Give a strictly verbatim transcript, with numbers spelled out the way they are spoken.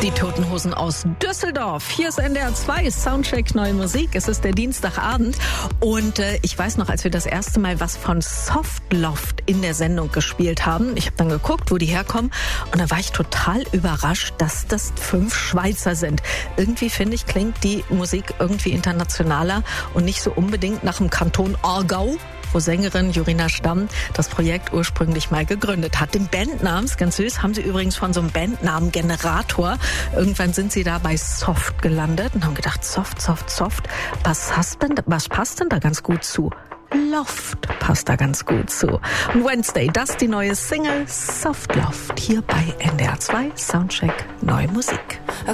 Die Toten Hosen aus Düsseldorf. Hier ist N D R zwei, Soundcheck Neue Musik. Es ist der Dienstagabend und äh, ich weiß noch, als wir das erste Mal was von Softloft in der Sendung gespielt haben, ich habe dann geguckt, wo die herkommen und da war ich total überrascht, dass das fünf Schweizer sind. Irgendwie, finde ich, klingt die Musik irgendwie internationaler und nicht so unbedingt nach dem Kanton Aargau, wo Sängerin Jorina Stamm das Projekt ursprünglich mal gegründet hat. Den Bandnamen, ist ganz süß, haben sie übrigens von so einem Bandnamen-Generator. Irgendwann sind sie da bei Soft gelandet und haben gedacht, Soft, Soft, Soft, was, hast denn, was passt denn da ganz gut zu? Loft passt da ganz gut zu. Und Wednesday, das ist die neue Single Soft Loft hier bei N D R zwei, Soundcheck Neue Musik.